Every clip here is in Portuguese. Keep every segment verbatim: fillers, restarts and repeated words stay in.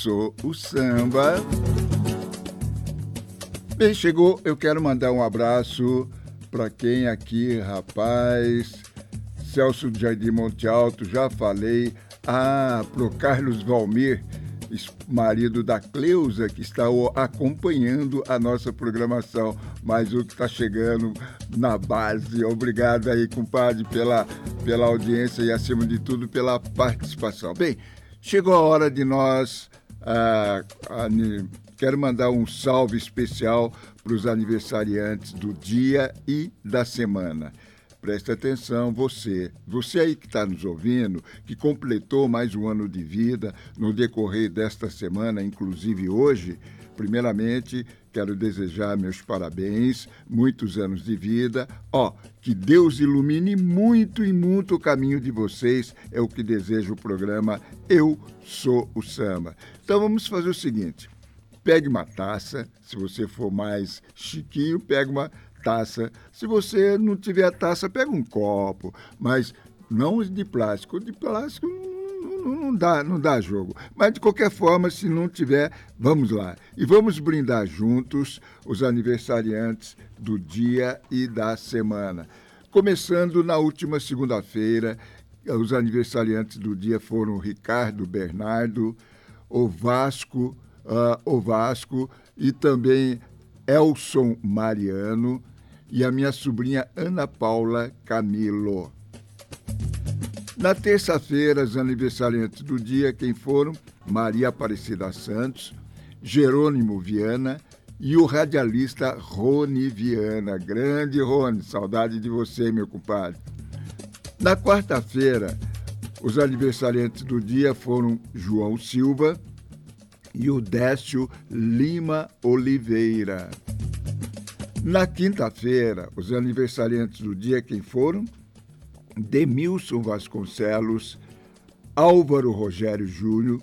sou o Samba. Bem, chegou, eu quero mandar um abraço para quem aqui, rapaz, Celso de Jardim Monte Alto, já falei, ah, pro Carlos Valmir, marido da Cleusa, que está acompanhando a nossa programação, mas o que está chegando na base. Obrigado aí, compadre, pela, pela audiência e, acima de tudo, pela participação. Bem, chegou a hora de nós... Ah, ah, quero mandar um salve especial para os aniversariantes do dia e da semana. Presta atenção, você, você aí que está nos ouvindo, que completou mais um ano de vida no decorrer desta semana, inclusive hoje. Primeiramente, quero desejar meus parabéns, muitos anos de vida. Ó, que Deus ilumine muito e muito o caminho de vocês, é o que deseja o programa Eu Sou o Samba. Então vamos fazer o seguinte, pegue uma taça, se você for mais chiquinho, pega uma taça. Se você não tiver taça, pega um copo, mas não os de plástico. O de plástico não, não, não, dá, não dá jogo. Mas, de qualquer forma, se não tiver, vamos lá. E vamos brindar juntos os aniversariantes do dia e da semana. Começando na última segunda-feira, os aniversariantes do dia foram o Ricardo Bernardo, o Vasco, uh, o Vasco e também Elson Mariano, e a minha sobrinha Ana Paula Camilo. Na terça-feira, os aniversariantes do dia, quem foram? Maria Aparecida Santos, Jerônimo Viana e o radialista Rony Viana. Grande Rony, saudade de você, meu compadre. Na quarta-feira, os aniversariantes do dia foram João Silva e o Décio Lima Oliveira. Na quinta-feira, os aniversariantes do dia, quem foram? Demilson Vasconcelos, Álvaro Rogério Júnior,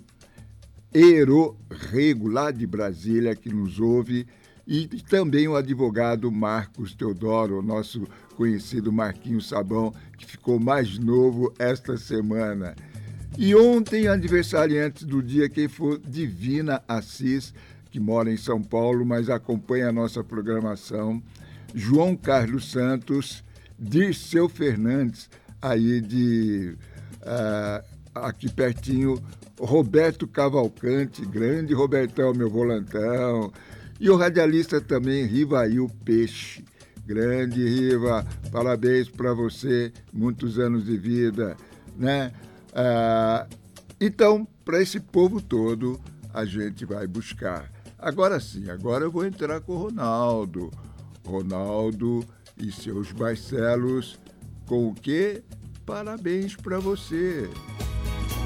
Ero Rego, lá de Brasília, que nos ouve, e também o advogado Marcos Teodoro, o nosso conhecido Marquinhos Sabão, que ficou mais novo esta semana. E ontem, aniversariantes do dia, quem foi? Divina Assis, que mora em São Paulo, mas acompanha a nossa programação, João Carlos Santos, Dirceu Fernandes, aí de uh, aqui pertinho, Roberto Cavalcante, grande Robertão, meu volantão, e o radialista também, Rivail Peixe. Grande Riva, parabéns para você, muitos anos de vida, né? Uh, então, para esse povo todo, a gente vai buscar. Agora sim, agora eu vou entrar com o Ronaldo. Ronaldo e seus Barcelos, com o quê? Parabéns para você.